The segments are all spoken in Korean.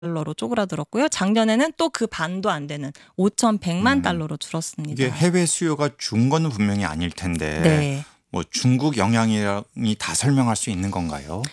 달러로 쪼그라들었고요. 작년에는 또 그 반도 안 되는 5,100만 달러로 줄었습니다. 이게 해외 수요가 준 거는 분명히 아닐 텐데 네. 뭐 중국 영향이 다 설명할 수 있는 건가요?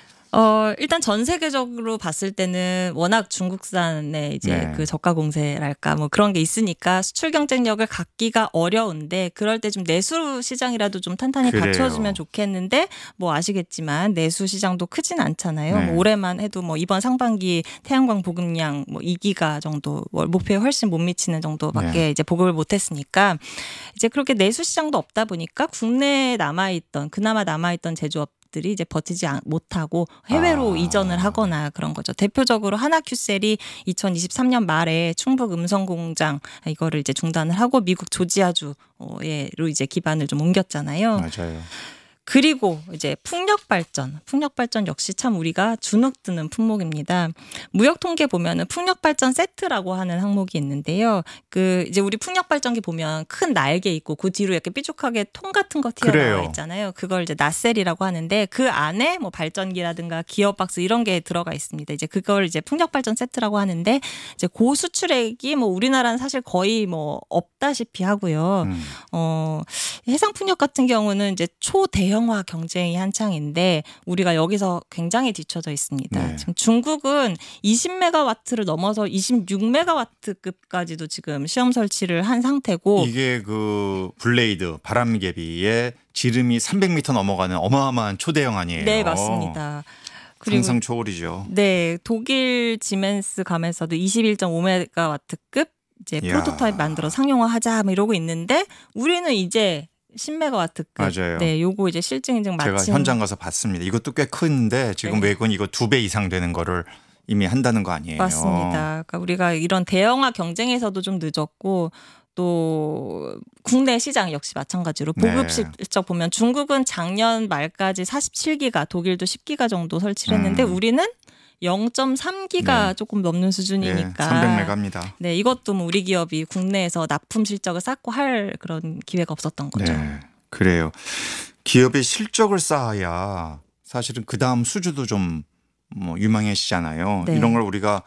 일단 전 세계적으로 봤을 때는 워낙 중국산의 이제 네. 그 저가 공세랄까 뭐 그런 게 있으니까 수출 경쟁력을 갖기가 어려운데 그럴 때 좀 내수 시장이라도 좀 탄탄히 그래요. 갖춰주면 좋겠는데 뭐 아시겠지만 내수 시장도 크진 않잖아요. 네. 뭐 올해만 해도 뭐 이번 상반기 태양광 보급량 뭐 2기가 정도 목표에 훨씬 못 미치는 정도밖에 네. 이제 보급을 못했으니까 이제 그렇게 내수 시장도 없다 보니까 국내에 그나마 남아있던 제조업 들이 이제 버티지 못하고 해외로 이전을 하거나 그런 거죠. 대표적으로 하나큐셀이 2023년 말에 충북 음성 공장 이거를 이제 중단을 하고 미국 조지아주로 이제 기반을 좀 옮겼잖아요. 맞아요. 그리고 이제 풍력 발전 역시 참 우리가 주눅드는 품목입니다. 무역 통계 보면은 풍력 발전 세트라고 하는 항목이 있는데요. 그 이제 우리 풍력 발전기 보면 큰 날개 있고 그 뒤로 이렇게 삐죽하게 통 같은 거 튀어나와 그래요. 있잖아요. 그걸 이제 나셀이라고 하는데 그 안에 뭐 발전기라든가 기어 박스 이런 게 들어가 있습니다. 이제 그걸 이제 풍력 발전 세트라고 하는데 이제 고수출액이 뭐 우리나라는 사실 거의 뭐 없다시피 하고요. 해상 풍력 같은 경우는 이제 초대형화 경쟁이 한창인데 우리가 여기서 굉장히 뒤쳐져 있습니다. 네. 지금 중국은 20메가와트를 넘어서 26메가와트급까지도 지금 시험 설치를 한 상태고 이게 그 블레이드 바람개비에 지름이 300m 넘어가는 어마어마한 초대형 아니에요. 네, 맞습니다. 그리고 상상 초월이죠. 네, 독일 지멘스 감에서도 21.5메가와트급 이제 이야. 프로토타입 만들어 상용화하자 뭐 이러고 있는데 우리는 이제 10메가와트급. 맞아요. 네, 요거 이제 실증 인증 제가 마친. 현장 가서 봤습니다. 이것도 꽤 큰데 지금 네. 외국은 이거 2배 이상 되는 거를 이미 한다는 거 아니에요. 맞습니다. 그러니까 우리가 이런 대형화 경쟁에서도 좀 늦었고 또 국내 시장 역시 마찬가지로 보급 네. 실적 보면 중국은 작년 말까지 47기가, 독일도 10기가 정도 설치를 했는데 우리는 0.3기가 네. 조금 넘는 수준이니까. 300메가입니다. 네, 이것도 뭐 우리 기업이 국내에서 납품 실적을 쌓고 할 그런 기회가 없었던 거죠. 네, 그래요. 기업의 실적을 쌓아야 사실은 그 다음 수주도 좀 뭐 유망해지잖아요. 네. 이런 걸 우리가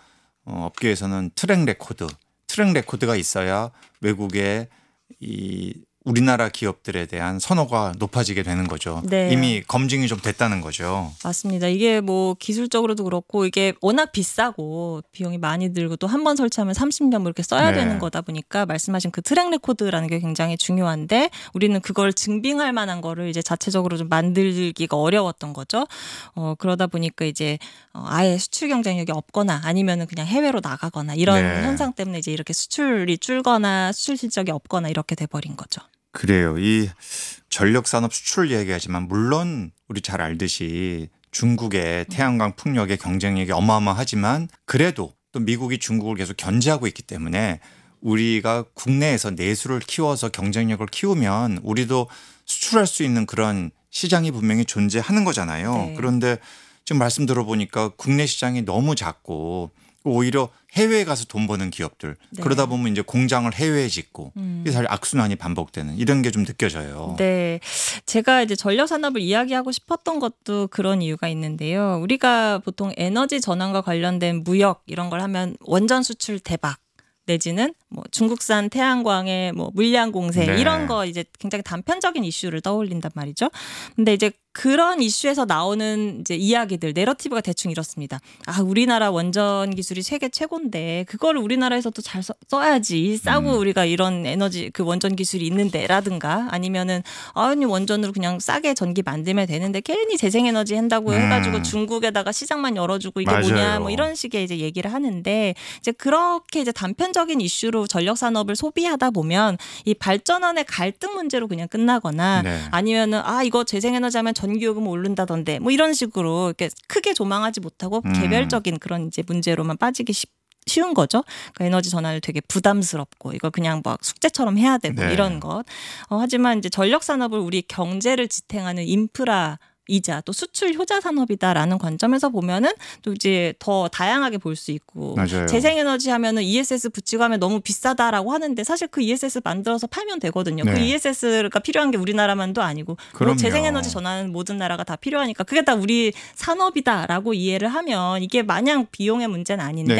업계에서는 트랙 레코드가 있어야 외국의 이 우리나라 기업들에 대한 선호가 높아지게 되는 거죠. 네. 이미 검증이 좀 됐다는 거죠. 맞습니다. 이게 뭐 기술적으로도 그렇고 이게 워낙 비싸고 비용이 많이 들고 또 한 번 설치하면 30년 뭐 이렇게 써야 네. 되는 거다 보니까 말씀하신 그 트랙 레코드라는 게 굉장히 중요한데 우리는 그걸 증빙할 만한 거를 이제 자체적으로 좀 만들기가 어려웠던 거죠. 그러다 보니까 이제 아예 수출 경쟁력이 없거나 아니면은 그냥 해외로 나가거나 이런 네. 현상 때문에 이제 이렇게 수출이 줄거나 수출 실적이 없거나 이렇게 돼버린 거죠. 그래요. 이 전력산업 수출 얘기하지만 물론 우리 잘 알듯이 중국의 태양광 풍력의 경쟁력이 어마어마하지만 그래도 또 미국이 중국을 계속 견제하고 있기 때문에 우리가 국내에서 내수를 키워서 경쟁력을 키우면 우리도 수출할 수 있는 그런 시장이 분명히 존재하는 거잖아요. 네. 그런데 지금 말씀 들어보니까 국내 시장이 너무 작고 오히려 해외에 가서 돈 버는 기업들 네. 그러다 보면 이제 공장을 해외에 짓고 이게 사실 악순환이 반복되는 이런 게 좀 느껴져요. 네. 제가 이제 전력 산업을 이야기하고 싶었던 것도 그런 이유가 있는데요. 우리가 보통 에너지 전환과 관련된 무역 이런 걸 하면 원전 수출 대박 내지는 뭐 중국산 태양광의 뭐 물량 공세 네. 이런 거 이제 굉장히 단편적인 이슈를 떠올린단 말이죠. 근데 이제 그런 이슈에서 나오는 이제 이야기들 내러티브가 대충 이렇습니다. 아, 우리나라 원전 기술이 세계 최고인데 그거를 우리나라에서도 잘 써야지. 싸고 우리가 이런 에너지 그 원전 기술이 있는데라든가 아니면은 아니 원전으로 그냥 싸게 전기 만들면 되는데 괜히 재생에너지 한다고 해가지고 중국에다가 시장만 열어주고 이게 뭐냐 맞아요. 뭐 이런 식의 이제 얘기를 하는데 이제 그렇게 이제 단편적인 이슈로 전력 산업을 소비하다 보면 이 발전원의 갈등 문제로 그냥 끝나거나 네. 아니면은 아 이거 재생에너지 하면 전기요금 오른다던데 뭐 이런 식으로 이렇게 크게 조망하지 못하고 개별적인 그런 이제 문제로만 빠지기 쉬운 거죠. 그러니까 에너지 전환을 되게 부담스럽고 이걸 그냥 막 숙제처럼 해야 되고 네. 이런 것. 하지만 이제 전력 산업을 우리 경제를 지탱하는 인프라 산업이자 또 수출 효자 산업이다라는 관점에서 보면은 또 이제 더 다양하게 볼 수 있고 맞아요. 재생에너지 하면은 ESS 붙이고 하면 너무 비싸다라고 하는데 사실 그 ESS 만들어서 팔면 되거든요. 그 네. ESS가 필요한 게 우리나라만도 아니고 그럼요. 재생에너지 전환하는 모든 나라가 다 필요하니까 그게 다 우리 산업이다라고 이해를 하면 이게 마냥 비용의 문제는 아닌데